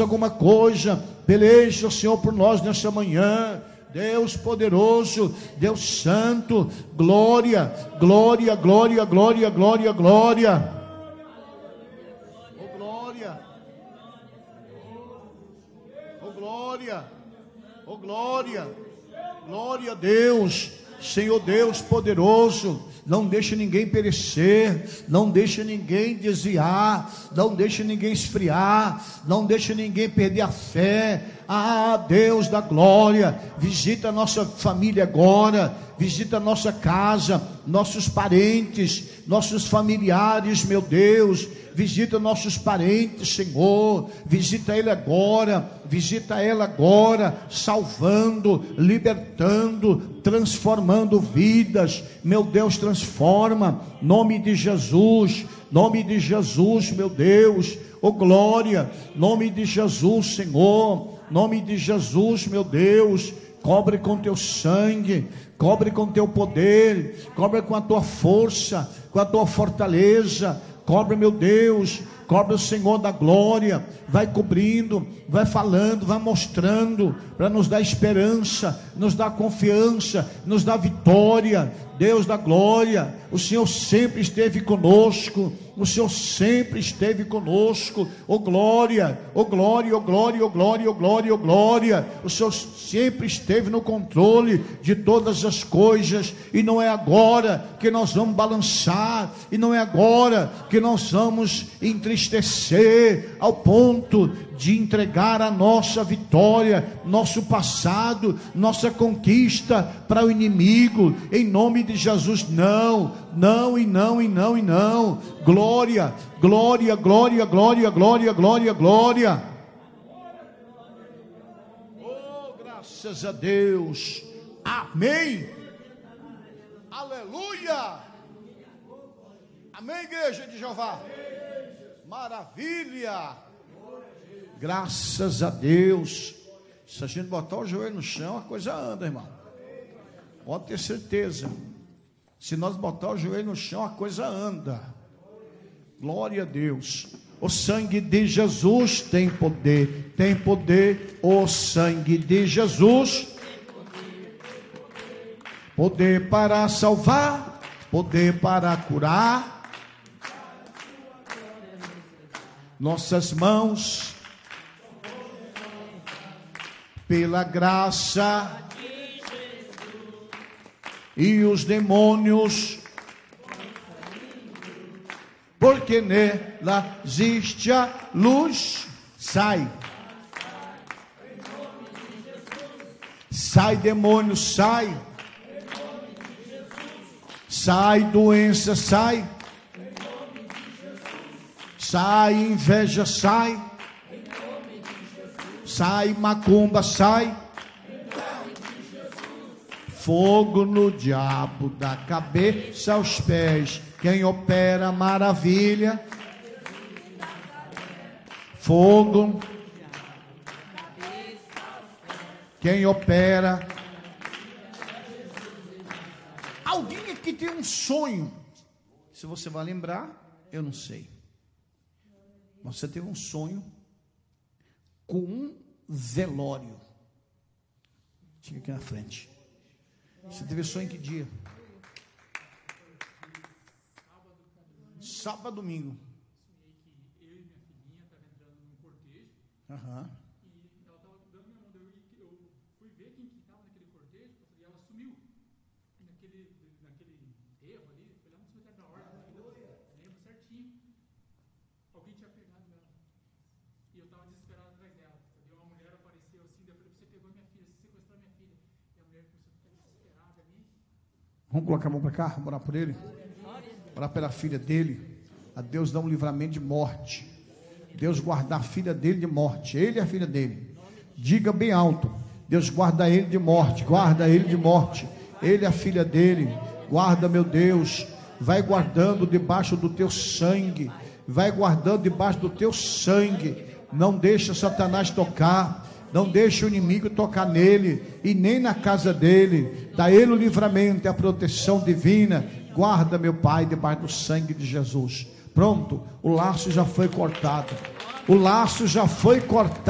alguma coisa, peleja, Senhor, por nós nesta manhã. Deus poderoso, Deus santo, glória, glória, glória, glória, glória, glória. Oh glória, oh glória, oh glória, glória a Deus. Senhor Deus poderoso, não deixe ninguém perecer, não deixe ninguém desviar, não deixe ninguém esfriar, não deixe ninguém perder a fé. Ah, Deus da glória, visita a nossa família agora, visita a nossa casa, nossos parentes, nossos familiares, meu Deus, visita nossos parentes, Senhor, visita ela agora, salvando, libertando, transformando vidas, meu Deus, transforma, nome de Jesus, meu Deus, oh glória, nome de Jesus, Senhor, nome de Jesus, meu Deus, cobre com teu sangue, cobre com teu poder, cobre com a tua força, com a tua fortaleza, cobre, meu Deus, cobre o Senhor da glória, vai cobrindo, vai falando, vai mostrando, para nos dar esperança, nos dar confiança, nos dar vitória. Deus da glória, o Senhor sempre esteve conosco, o Senhor sempre esteve conosco. Oh glória, oh glória, oh glória, oh glória, oh glória, oh glória. O Senhor sempre esteve no controle de todas as coisas, e não é agora que nós vamos balançar, e não é agora que nós vamos entristecer ao ponto de entregar a nossa vitória, nosso passado, nossa conquista para o inimigo, em nome de Jesus. Não, não e não e não e não. Glória, glória, glória, glória, glória, glória, glória. Oh, graças a Deus. Amém. Aleluia. Amém, igreja de Jeová. Maravilha. Graças a Deus. Se a gente botar o joelho no chão, a coisa anda, irmão. Pode ter certeza. Se nós botar o joelho no chão, a coisa anda. Glória a Deus. O sangue de Jesus tem poder. Tem poder. O sangue de Jesus. Poder para salvar. Poder para curar. Nossas mãos, pela graça e os demônios, porque nela existe a luz. Sai, sai demônio, sai, sai doença, sai, sai inveja, sai, sai macumba, sai, fogo no diabo, da cabeça aos pés, quem opera maravilha, fogo, quem opera. Alguém aqui tem um sonho, se você vai lembrar, eu não sei, mas você teve um sonho com um velório. Fica aqui na frente. Você teve sonho em que dia? Sábado, domingo. Eu e minha filhinha estavam entrando num cortejo. Aham. E ela estava dando minha mão. Eu fui ver quem estava naquele cortejo e ela sumiu. Naquele erro ali, foi lá no cemitério da Ordem. Lembro certinho. Alguém tinha pegado ela. E eu estava desesperado atrás dela. E uma mulher apareceu assim, eu falei, você pegou minha filha, você sequestrou minha filha. E a mulher começou a ficar desesperada ali. Vamos colocar a mão para cá, vamos orar por ele, orar pela filha dele. A Deus dá um livramento de morte. Deus guardar a filha dele de morte, ele e a filha dele. Diga bem alto: Deus guarda ele de morte, guarda ele de morte, ele e a filha dele. Guarda, meu Deus, vai guardando debaixo do teu sangue, vai guardando debaixo do teu sangue. Não deixa Satanás tocar, não deixa o inimigo tocar nele e nem na casa dele. Dá ele o livramento e a proteção divina. Guarda, meu Pai, debaixo do sangue de Jesus. Pronto, o laço já foi cortado. O laço já foi cortado.